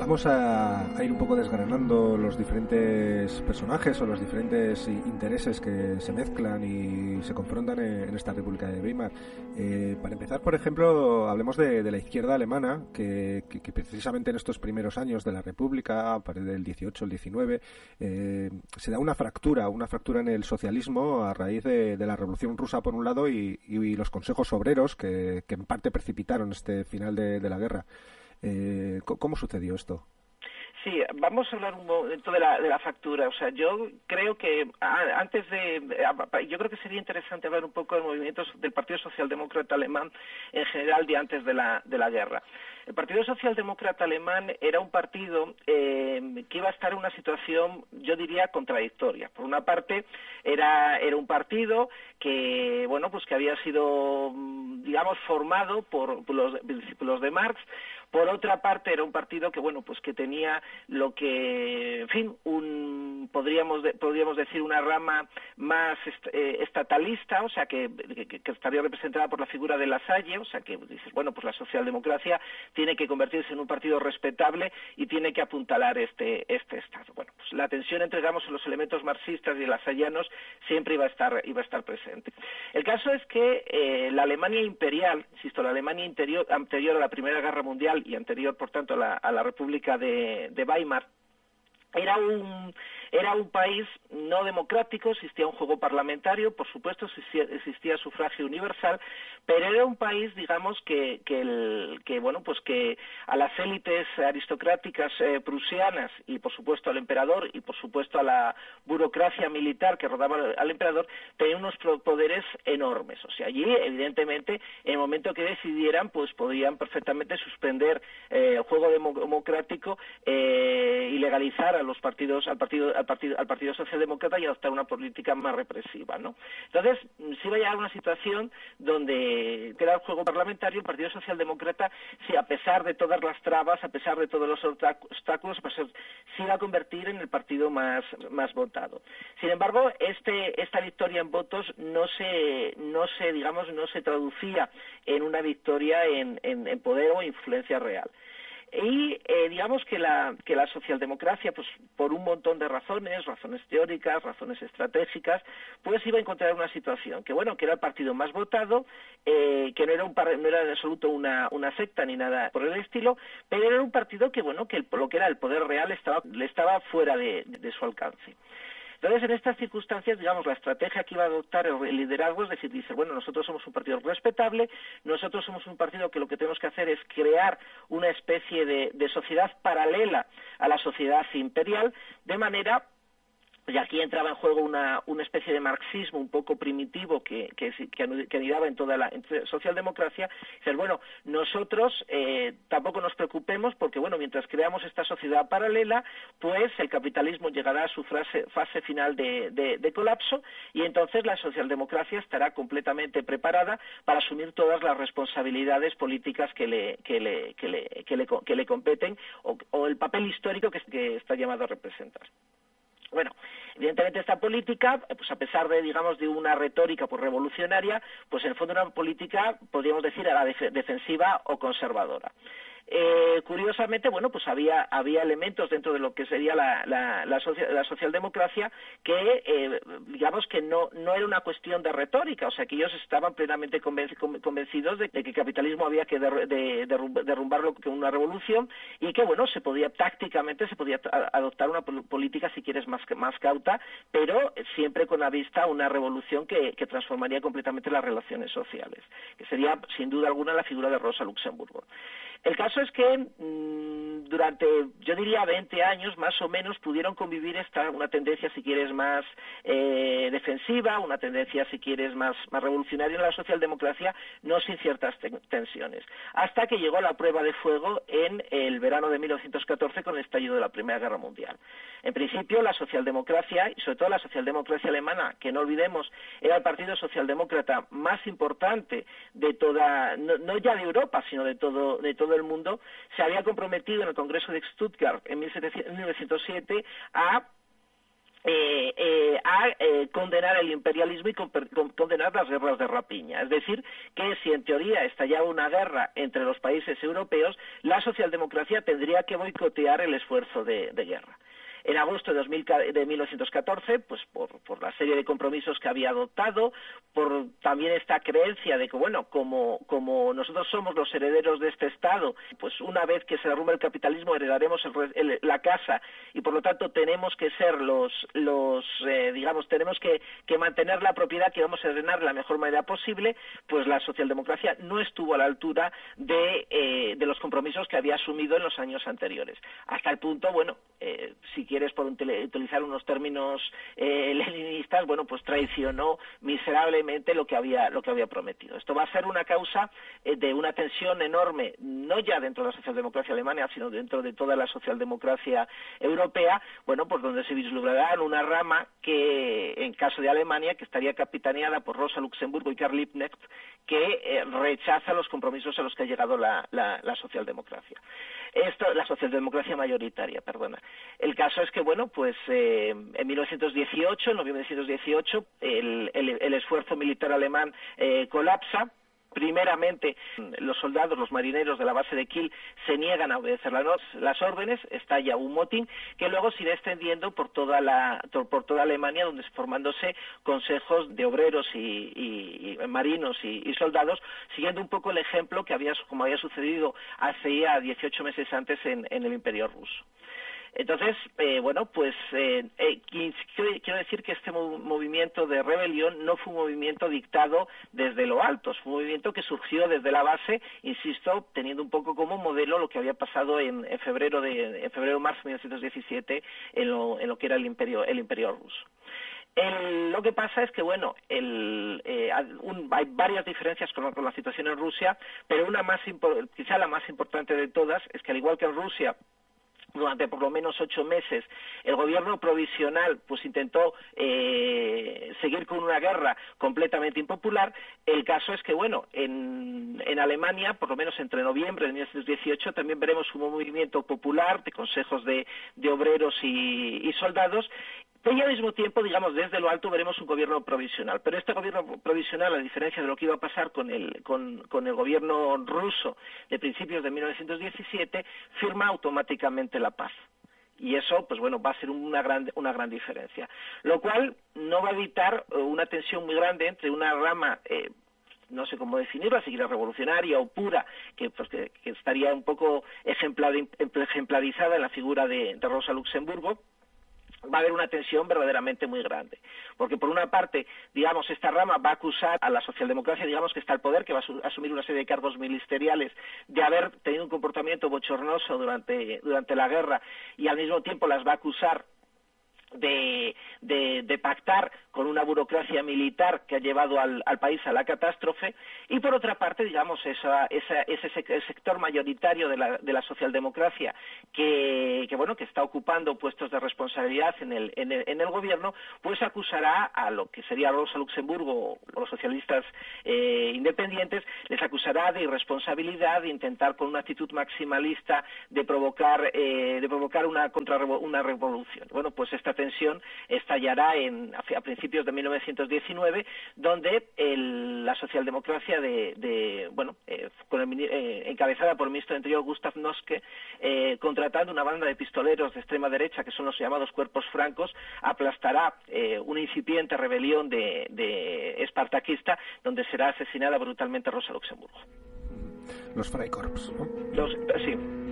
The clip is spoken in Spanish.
Vamos a ir un poco desgranando los diferentes personajes o los diferentes intereses que se mezclan y se confrontan en esta República de Weimar. Para empezar, por ejemplo, hablemos de la izquierda alemana, que precisamente en estos primeros años de la República, a partir del 18, el 19, se da una fractura en el socialismo a raíz de la Revolución Rusa, por un lado, y los consejos obreros que en parte precipitaron este final de la guerra. ¿Cómo sucedió esto? Sí, vamos a hablar un momento de la factura. O sea, yo creo que yo creo que sería interesante hablar un poco de movimientos del Partido Socialdemócrata Alemán en general de antes de la guerra. El Partido Socialdemócrata Alemán era un partido que iba a estar en una situación, yo diría, contradictoria. Por una parte, era un partido que, bueno, pues que había sido, digamos, formado por los discípulos de Marx. Por otra parte, era un partido que, bueno, pues que tenía lo que, en fin, podríamos decir una rama más estatalista, o sea, que estaría representada por la figura de Lasalle, o sea, que dices, bueno, pues la socialdemocracia tiene que convertirse en un partido respetable y tiene que apuntalar este Estado. Bueno, pues la tensión entre, digamos, los elementos marxistas y lasallanos siempre iba a estar presente. El caso es que la Alemania imperial, insisto, la Alemania anterior a la Primera Guerra Mundial y anterior, por tanto, a la República de Weimar, era un país no democrático, existía un juego parlamentario, por supuesto existía sufragio universal, pero era un país, digamos, que a las élites aristocráticas prusianas y, por supuesto, al emperador y, por supuesto, a la burocracia militar que rodaba al emperador, tenía unos poderes enormes. O sea, allí, evidentemente, en el momento que decidieran, pues podían perfectamente suspender el juego democrático y legalizar al Partido Socialdemócrata y adoptar una política más represiva, ¿no? Entonces, sí va a llegar a una situación donde queda el juego parlamentario, el Partido Socialdemócrata, sí, a pesar de todas las trabas, a pesar de todos los obstáculos, pues sí va a convertir en el partido más votado. Sin embargo, esta victoria en votos no se traducía en una victoria en poder o influencia real. Y digamos que la socialdemocracia, pues por un montón de razones teóricas, razones estratégicas, pues iba a encontrar una situación que era el partido más votado, que no era en absoluto una secta ni nada por el estilo, pero era un partido que lo que era el poder real le estaba fuera de su alcance. Entonces, en estas circunstancias, digamos, la estrategia que iba a adoptar el liderazgo es decir, nosotros somos un partido respetable, nosotros somos un partido que lo que tenemos que hacer es crear una especie de sociedad paralela a la sociedad imperial, de manera. Y aquí entraba en juego una especie de marxismo un poco primitivo que anidaba en toda la socialdemocracia. Nosotros tampoco nos preocupemos porque, mientras creamos esta sociedad paralela, pues el capitalismo llegará a su fase final de colapso y entonces la socialdemocracia estará completamente preparada para asumir todas las responsabilidades políticas que le competen o el papel histórico que está llamado a representar. Bueno, evidentemente esta política, pues a pesar de una retórica revolucionaria, pues en el fondo era una política, podríamos decir, a la defensiva o conservadora. Curiosamente, pues había elementos dentro de lo que sería la socialdemocracia que, digamos que no era una cuestión de retórica, o sea que ellos estaban plenamente convencidos de que el capitalismo había que derrumbarlo con una revolución y que, tácticamente se podía adoptar una política, si quieres, más cauta, pero siempre con la vista a una revolución que transformaría completamente las relaciones sociales, que sería, sin duda alguna, la figura de Rosa Luxemburgo. El caso es que durante, yo diría, 20 años más o menos pudieron convivir una tendencia, si quieres, más defensiva, una tendencia, si quieres, más revolucionaria en la socialdemocracia, no sin ciertas tensiones, hasta que llegó la prueba de fuego en el verano de 1914 con el estallido de la Primera Guerra Mundial. En principio, la socialdemocracia, y sobre todo la socialdemocracia alemana, que no olvidemos, era el partido socialdemócrata más importante de toda, no ya de Europa, sino de todo el mundo, se había comprometido en el Congreso de Stuttgart en 1907 a a condenar el imperialismo y condenar las guerras de rapiña. Es decir, que si en teoría estallaba una guerra entre los países europeos, la socialdemocracia tendría que boicotear el esfuerzo de guerra. En agosto de 1914, pues por la serie de compromisos que había adoptado, por también esta creencia de que, bueno, como nosotros somos los herederos de este Estado, pues una vez que se derrumbe el capitalismo heredaremos la casa y por lo tanto tenemos que ser digamos, tenemos que mantener la propiedad que vamos a ordenar de la mejor manera posible, pues la socialdemocracia no estuvo a la altura de los compromisos que había asumido en los años anteriores. Hasta el punto, bueno, si quieres por utilizar unos términos leninistas, bueno, pues traicionó miserablemente lo que había prometido. Esto va a ser una causa de una tensión enorme, no ya dentro de la socialdemocracia alemana, sino dentro de toda la socialdemocracia europea, bueno, pues donde se vislumbrará una rama que, en caso de Alemania, que estaría capitaneada por Rosa Luxemburgo y Karl Liebknecht, que rechaza los compromisos a los que ha llegado la socialdemocracia. La socialdemocracia mayoritaria, perdona. El caso es que, bueno, pues en 1918, en noviembre de 1918, el esfuerzo militar alemán colapsa. Primeramente, los soldados, los marineros de la base de Kiel se niegan a obedecer las órdenes, estalla un motín que luego se irá extendiendo por toda Alemania, donde formándose consejos de obreros y marinos y soldados, siguiendo un poco el ejemplo como había sucedido hace ya 18 meses antes en el Imperio ruso. Entonces, bueno, pues quiero decir que este movimiento de rebelión no fue un movimiento dictado desde lo alto, fue un movimiento que surgió desde la base, insisto, teniendo un poco como modelo lo que había pasado en febrero-marzo de 1917 en lo que era el imperio ruso. Lo que pasa es que, bueno, hay varias diferencias con la situación en Rusia, pero quizá la más importante de todas es que, al igual que en Rusia, durante por lo menos 8 meses, el gobierno provisional pues intentó seguir con una guerra completamente impopular. El caso es que, bueno, en Alemania, por lo menos entre noviembre de 1918, también veremos un movimiento popular de consejos de obreros y soldados. Y al mismo tiempo, digamos, desde lo alto veremos un gobierno provisional. Pero este gobierno provisional, a diferencia de lo que iba a pasar con el gobierno ruso de principios de 1917, firma automáticamente la paz. Y eso, pues bueno, va a ser una gran diferencia. Lo cual no va a evitar una tensión muy grande entre una rama no sé cómo definirla, si quiere revolucionaria o pura, que estaría un poco ejemplarizada en la figura de Rosa Luxemburgo. Va a haber una tensión verdaderamente muy grande. Porque, por una parte, digamos, esta rama va a acusar a la socialdemocracia, digamos, que está al poder, que va a asumir una serie de cargos ministeriales de haber tenido un comportamiento bochornoso durante la guerra, y al mismo tiempo las va a acusar de pactar con una burocracia militar que ha llevado al país a la catástrofe, y por otra parte, digamos, ese sector mayoritario de la socialdemocracia que está ocupando puestos de responsabilidad en el gobierno, pues acusará a lo que sería Rosa Luxemburgo o los socialistas independientes, les acusará de irresponsabilidad, de intentar con una actitud maximalista de provocar una revolución. Bueno, pues esta tensión estallará a principios de 1919, donde la socialdemocracia encabezada por el ministro de Interior Gustav Noske, contratando una banda de pistoleros de extrema derecha, que son los llamados cuerpos francos, aplastará una incipiente rebelión de espartaquista, donde será asesinada brutalmente Rosa Luxemburgo. Los Freikorps, ¿no? Sí.